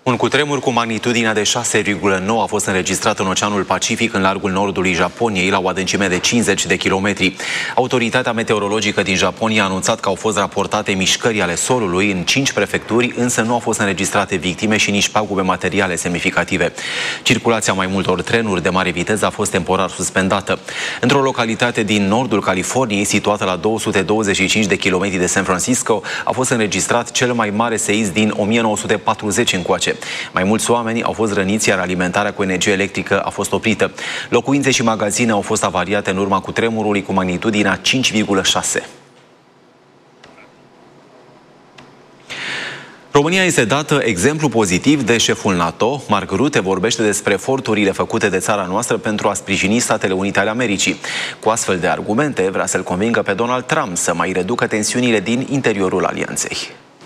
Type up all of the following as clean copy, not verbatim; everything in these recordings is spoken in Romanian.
Un cutremur cu magnitudinea de 6,9 a fost înregistrat în Oceanul Pacific, în largul nordului Japoniei, la o adâncime de 50 de kilometri. Autoritatea meteorologică din Japonia a anunțat că au fost raportate mișcări ale solului în 5 prefecturi, însă nu au fost înregistrate victime și nici pagube materiale semnificative. Circulația mai multor trenuri de mare viteză a fost temporar suspendată. Într-o localitate din nordul Californiei, situată la 225 de kilometri de San Francisco, a fost înregistrat cel mai mare seism din 1940 încoace. Mai mulți oameni au fost răniți, iar alimentarea cu energie electrică a fost oprită. Locuințe și magazine au fost avariate în urma cutremurului cu magnitudinea 5,6. România este dată exemplu pozitiv de șeful NATO. Mark Rutte vorbește despre eforturile făcute de țara noastră pentru a sprijini Statele Unite ale Americii. Cu astfel de argumente, vrea să-l convingă pe Donald Trump să mai reducă tensiunile din interiorul alianței.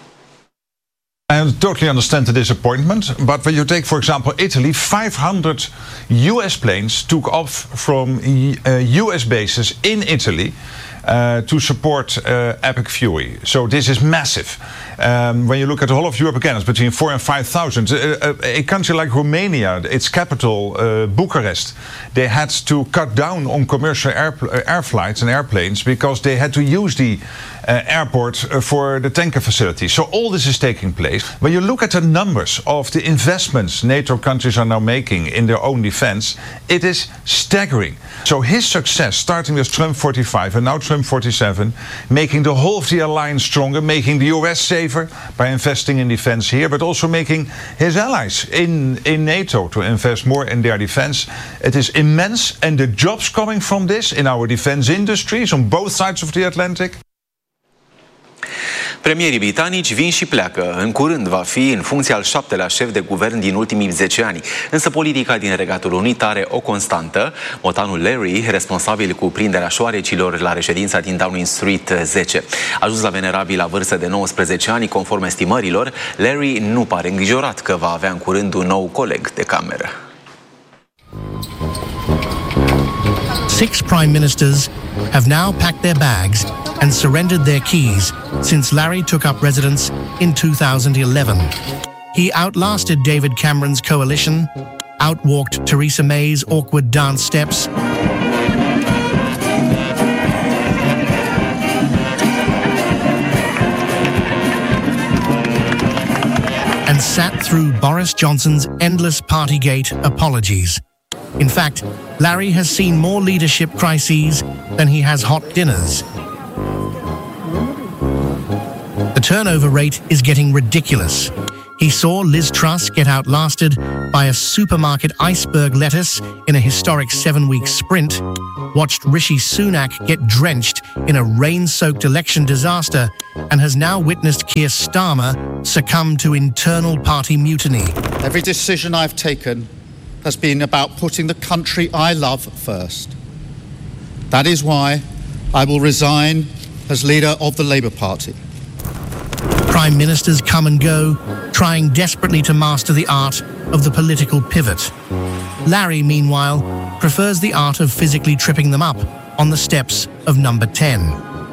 I totally understand the disappointment, but when you take, for example, Italy, 500 US planes took off from US bases in Italy to support Epic Fury. So this is massive. When you look at the whole of Europe, again, it's between 4,000 and 5,000. A country like Romania, its capital, Bucharest, they had to cut down on commercial air flights and airplanes because they had to use the airport for the tanker facility. So all this is taking place. When you look at the numbers of the investments NATO countries are now making in their own defense, it is staggering. So his success, starting with Trump 45 and now Trump 47, making the whole of the alliance stronger, making the US safer by investing in defense here, but also making his allies in NATO to invest more in their defense. It is immense, and the jobs coming from this in our defense industries on both sides of the Atlantic. Premierii britanici vin și pleacă. În curând va fi în funcție al 7-lea șef de guvern din ultimii 10 ani. Însă politica din Regatul Unit are o constantă. Motanul Larry, responsabil cu prinderea șoarecilor la reședința din Downing Street 10. Ajuns la venerabilă vârstă de 19 ani, conform estimărilor, Larry nu pare îngrijorat că va avea în curând un nou coleg de cameră. 6 prime ministers have now packed their bags and surrendered their keys since Larry took up residence in 2011. He outlasted David Cameron's coalition, outwalked Theresa May's awkward dance steps, and sat through Boris Johnson's endless Partygate apologies. In fact, Larry has seen more leadership crises than he has hot dinners. The turnover rate is getting ridiculous. He saw Liz Truss get outlasted by a supermarket iceberg lettuce in a historic 7-week sprint, watched Rishi Sunak get drenched in a rain-soaked election disaster, and has now witnessed Keir Starmer succumb to internal party mutiny. Every decision I've taken has been about putting the country I love first. That is why I will resign as leader of the Labour Party. Prime ministers come and go, trying desperately to master the art of the political pivot. Larry, meanwhile, prefers the art of physically tripping them up on the steps of number 10.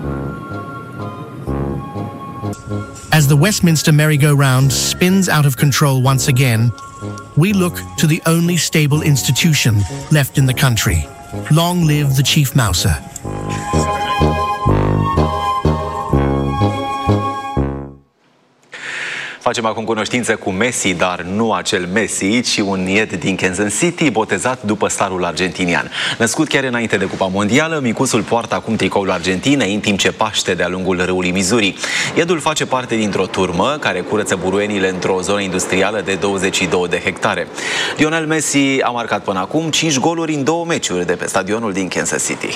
As the Westminster merry-go-round spins out of control once again, we look to the only stable institution left in the country. Long live the Chief Mouser. Facem acum cunoștință cu Messi, dar nu acel Messi, ci un niet din Kansas City, botezat după starul argentinian. Născut chiar înainte de Cupa Mondială, micuțul poartă acum tricoul Argentinei, în timp ce paște de-a lungul râului Missouri. Iedul face parte dintr-o turmă care curăță buruienile într-o zonă industrială de 22 de hectare. Lionel Messi a marcat până acum 5 goluri în 2 meciuri de pe stadionul din Kansas City.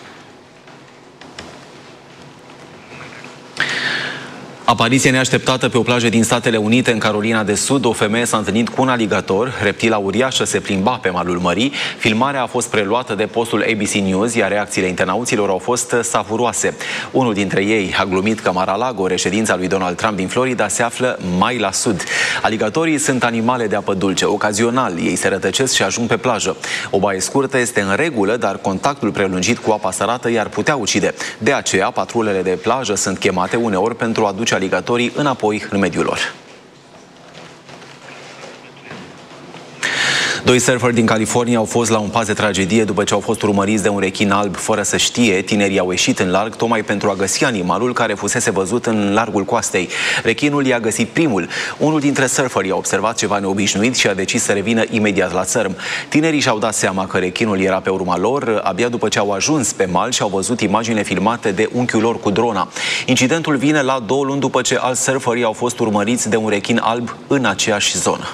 Apariție neașteptată pe o plajă din Statele Unite, în Carolina de Sud. O femeie s-a întâlnit cu un aligator. Reptila uriașă se plimba pe malul mării. Filmarea a fost preluată de postul ABC News, iar reacțiile internauților au fost savuroase. Unul dintre ei a glumit că Mar-a-Lago, reședința lui Donald Trump din Florida, se află mai la sud. Aligatorii sunt animale de apă dulce. Ocazional, ei se rătăcesc și ajung pe plajă. O baie scurtă este în regulă, dar contactul prelungit cu apa sărată i-ar putea ucide. De aceea, patrulele de plajă sunt chemate uneori pentru a duce aligatorii înapoi în mediul lor. Doi surferi din California au fost la un pas de tragedie după ce au fost urmăriți de un rechin alb fără să știe. Tinerii au ieșit în larg tocmai pentru a găsi animalul care fusese văzut în largul coastei. Rechinul i-a găsit primul. Unul dintre surferi a observat ceva neobișnuit și a decis să revină imediat la țărm. Tinerii și-au dat seama că rechinul era pe urma lor abia după ce au ajuns pe mal și au văzut imaginile filmate de unchiul lor cu drona. Incidentul vine la 2 luni după ce alți surferi au fost urmăriți de un rechin alb în aceeași zonă.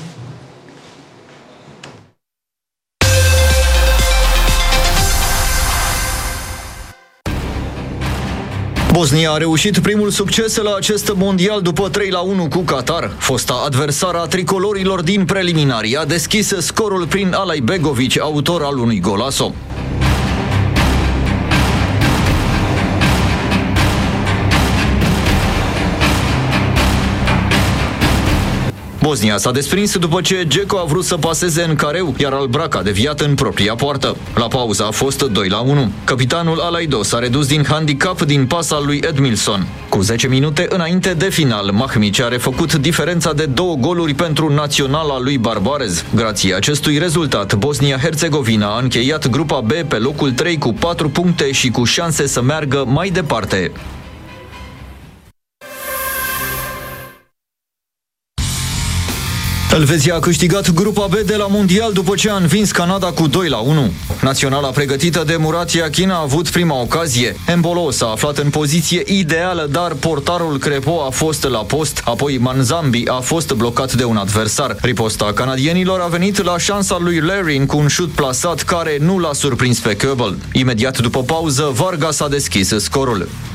Bosnia a reușit primul succes la acest mondial după 3-1 cu Qatar. Fosta adversară a tricolorilor din preliminarii a deschis scorul prin Alai Begovic, autor al unui golazo. Bosnia s-a desprins după ce Dzeko a vrut să paseze în careu, iar Albrac a deviat în propria poartă. La pauză a fost 2-1. Capitanul Alaido s-a redus din handicap din pasa lui Edmilson. Cu 10 minute înainte de final, Mahmic a refăcut diferența de 2 goluri pentru naționala lui Barbarez. Grație acestui rezultat, Bosnia-Herzegovina a încheiat grupa B pe locul 3 cu 4 puncte și cu șanse să meargă mai departe. Elveția a câștigat grupa B de la Mondial după ce a învins Canada cu 2-1. Naționala pregătită de Murat Yakin a avut prima ocazie. Embolo s-a aflat în poziție ideală, dar portarul Crepo a fost la post, apoi Manzambi a fost blocat de un adversar. Riposta canadienilor a venit la șansa lui Larin cu un șut plasat care nu l-a surprins pe Köbel. Imediat după pauză, Vargas a deschis scorul.